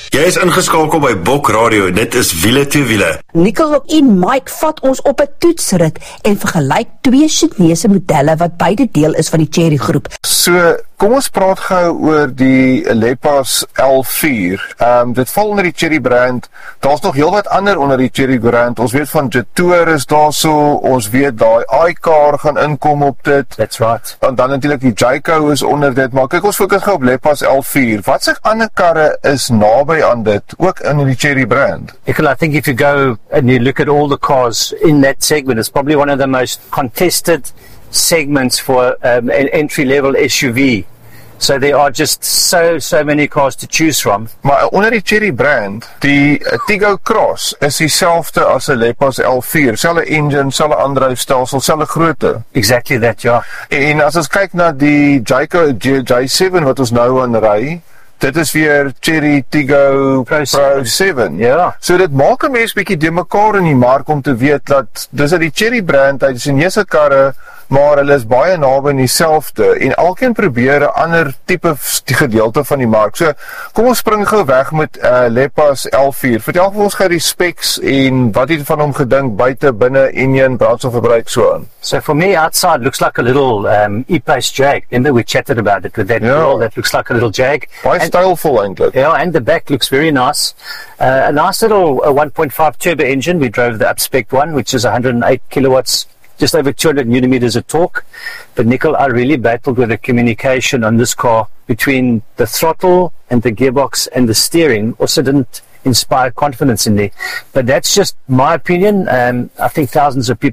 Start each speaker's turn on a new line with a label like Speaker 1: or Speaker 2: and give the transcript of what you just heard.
Speaker 1: Jy is ingeskakel by Bok Radio, dit is Wiele to Wiele.
Speaker 2: Nicole en Mike vat ons op 'n toetsrit en vergelyk twee Chinese modelle wat beide deel is van die Chery groep.
Speaker 3: So, kom ons praat gou oor die Lepas L4. Dit val onder die Chery brand. Daar's nog heel wat ander onder die Chery brand. Ons weet van Jetour is daarso, ons weet daai iCar gaan inkom op dit.
Speaker 4: That's right.
Speaker 3: En dan natuurlik die Jayco is onder dit, maar kyk ons fokus gou op Lepas L4. Wat se ander karre is naby aan dit, ook in die Chery brand?
Speaker 4: I think if you go and you look at all the cars in that segment, it's probably one of the most contested segments for an entry-level SUV. So there are just so many cars to choose from.
Speaker 3: Maar onder die Chery brand, die Tiggo Cross is dieselfde as 'n Lepas L4, selfe engine, selfe aandryfstelsel, selfe grootte.
Speaker 4: Exactly that, ja.
Speaker 3: En as ons kyk na die Jayco J7 wat ons nou aan ry, dit is weer Chery Tiggo Pro 7.
Speaker 4: Ja.
Speaker 3: So dit maak 'n mens bietjie de mekaar in die mark om te weet dat dis uit die Chery brand, uit die Chinese karre, maar hulle is baie naby aan dieselfde en elkeen probeer 'n ander tipe gedeelte van die mark. So kom ons spring gou weg met Lepas L4. Vertel vir ons gou die specs en wat het van hom gedink buite, binne, enjin, brandstofverbruik so aan.
Speaker 4: So for me, outside looks like a little E-Pace Jag. Remember we chatted about it with that girl that looks like a little Jag.
Speaker 3: Baie stylvol eintlik.
Speaker 4: Yeah, and the back looks very nice. A nice little 1.5 turbo engine. We drove the upspec one, which is 108 kilowatts. Just over 200 newton meters of torque. But Nicole, I really battled with the communication on this car between the throttle and the gearbox and the steering. Also didn't inspire confidence in me. But that's just my opinion. I think thousands of people